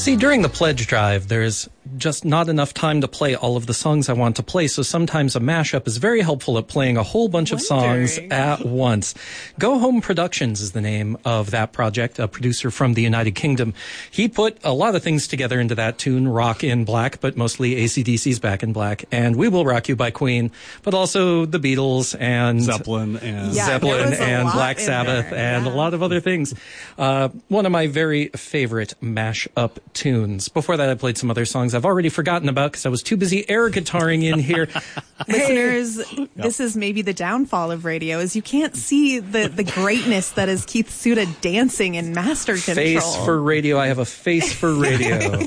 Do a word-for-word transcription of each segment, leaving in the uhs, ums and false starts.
See, during the pledge drive, there's just not enough time to play all of the songs I want to play, so sometimes a mashup is very helpful at playing a whole bunch of songs at once. Go Home Productions is the name of that project, a producer from the United Kingdom. He put a lot of things together into that tune, Rock in Black, but mostly A C D C's Back in Black, and We Will Rock You by Queen, but also the Beatles and Zeppelin and yeah, Zeppelin and Black Sabbath there, and yeah. a lot of other things. Uh, one of my very favorite mashup tunes. Before that, I played some other songs I've already forgotten about because I was too busy air guitaring in here. Listeners, yep. This is maybe the downfall of radio, is you can't see the, the greatness that is Keith Suda dancing in master control. Face for radio. I have a face for radio.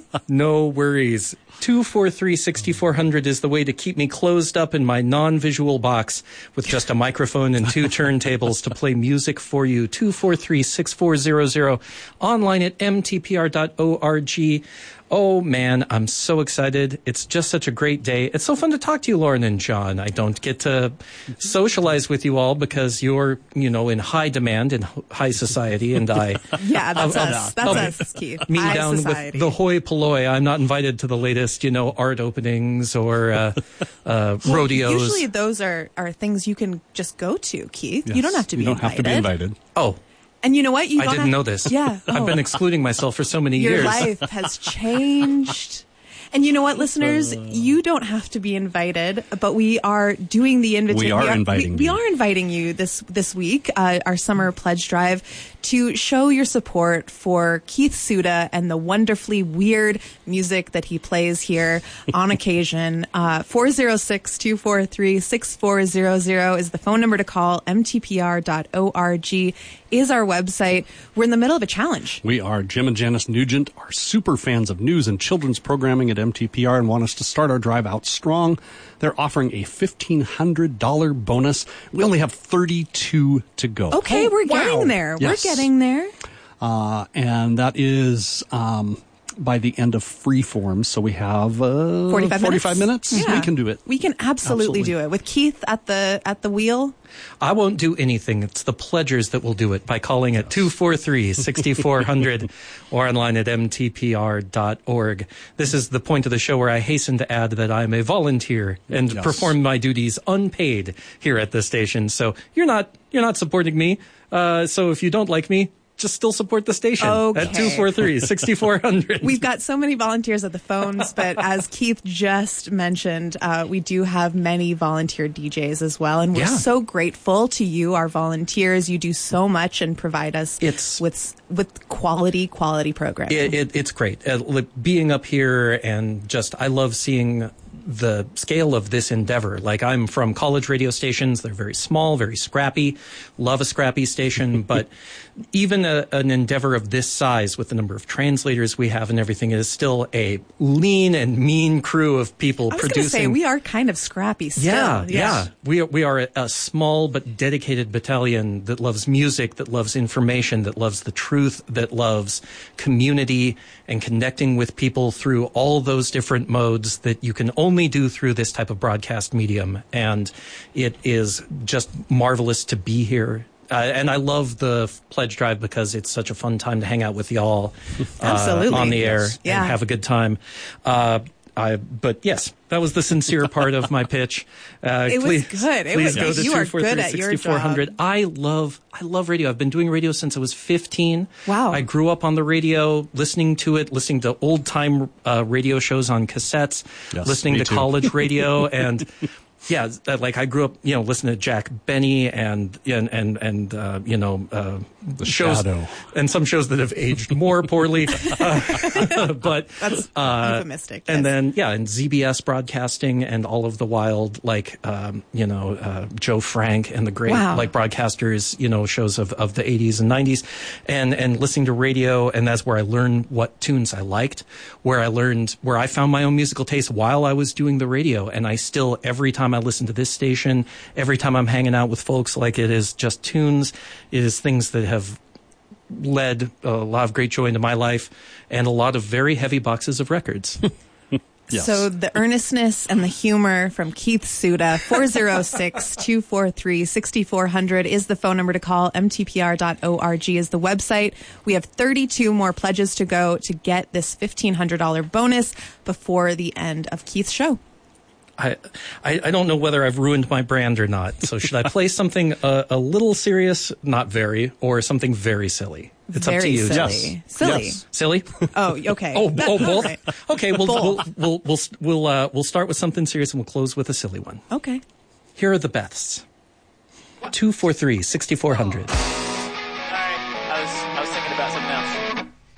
No worries. two four three, six four zero zero is the way to keep me closed up in my non-visual box with just a microphone and two turntables to play music for you. two four three, six four zero zero. Online at m t p r dot org. Oh, man, I'm so excited. It's just such a great day. It's so fun to talk to you, Lauren and John. I don't get to socialize with you all because you're, you know, in high demand in high society, and I... yeah, that's I'll, us. I'll, that's I'll us, Keith. Me high down society. with the hoi polloi. I'm not invited to the latest, you know, art openings or uh, uh, well, rodeos. Usually those are, are things you can just go to, Keith. Yes, you don't have to be you don't invited. have to be invited. Oh. And you know what? You I don't didn't have, know this. Yeah. Oh. I've been excluding myself for so many Your years. Your life has changed. And you know what, listeners? You don't have to be invited, but we are doing the invitation. We are we are, inviting we, you. We are inviting you this this week, uh, our summer pledge drive, to show your support for Keith Suda and the wonderfully weird music that he plays here on occasion. Uh, four oh six, two four three, six four zero zero is the phone number to call. m t p r dot org is our website. We're in the middle of a challenge. We are. Jim and Janice Nugent are super fans of news and children's programming at M T P R and want us to start our drive out strong. They're offering a fifteen hundred dollars bonus. We only have thirty-two to go. Okay, oh, we're wow. getting there. Yes. We're getting there. Uh, and that is um, by the end of Freeform. So we have uh, forty-five, forty-five minutes. minutes? Yeah. We can do it. We can absolutely, absolutely do it. With Keith at the at the wheel. I won't do anything. It's the pledgers that will do it by calling at two four three, six four zero zero or online at m t p r dot org. This is the point of the show where I hasten to add that I'm a volunteer and yes. perform my duties unpaid here at the station. So you're not you're not supporting me. Uh, so if you don't like me, just still support the station okay. at two four three, six four zero zero. We've got so many volunteers at the phones, but as Keith just mentioned, uh, we do have many volunteer D Js as well, and we're yeah. so grateful to you, our volunteers. You do so much and provide us it's, with with quality, quality programming. It, it, it's great. Uh, like being up here and just, I love seeing the scale of this endeavor. Like, I'm from college radio stations. They're very small, very scrappy. Love a scrappy station, but even a, an endeavor of this size with the number of translators we have and everything is still a lean and mean crew of people I was producing. Say, we are kind of scrappy still. Yeah, yeah. yeah. We are, we are a, a small but dedicated battalion that loves music, that loves information, that loves the truth, that loves community and connecting with people through all those different modes that you can only do through this type of broadcast medium. And it is just marvelous to be here. Uh, and I love the pledge drive because it's such a fun time to hang out with y'all uh, Absolutely. on the air yes. yeah. and have a good time. Uh, I, but yes, that was the sincere part of my pitch. Uh, it please, was good. It please was, go to you are good at your job. I love, I love radio. I've been doing radio since I was fifteen. Wow. I grew up on the radio, listening to it, listening to old time uh, radio shows on cassettes, yes, listening to too. college radio, and yeah, like I grew up, you know, listening to Jack Benny and and and and uh, you know uh, the shows Shadow. And some shows that have aged more poorly, uh, but that's uh, euphemistic. And yes. then yeah, and Z B S broadcasting and all of the wild like um, you know uh, Joe Frank and the great wow. like broadcasters, you know, shows of, of the eighties and nineties, and and listening to radio, and that's where I learned what tunes I liked, where I learned where I found my own musical taste while I was doing the radio, and I still every time I listen to this station, every time I'm hanging out with folks, like it is just tunes, it is things that have led a lot of great joy into my life and a lot of very heavy boxes of records. Yes. So the earnestness and the humor from Keith Suda. four oh six, two four three, six four zero zero is the phone number to call. M T P R dot org is the website. We have thirty-two more pledges to go to get this fifteen hundred dollars bonus before the end of Keith's show. I, I I don't know whether I've ruined my brand or not. So should I play something a, a little serious, not very, or something very silly? It's Very up to you. silly. Yes. Silly. Yes. Silly? Oh, okay. oh, oh, both. Right. Okay, we'll we'll Both. we'll we'll we'll, uh, we'll start with something serious and we'll close with a silly one. Okay. Here are the Beths. Two four three sixty four hundred.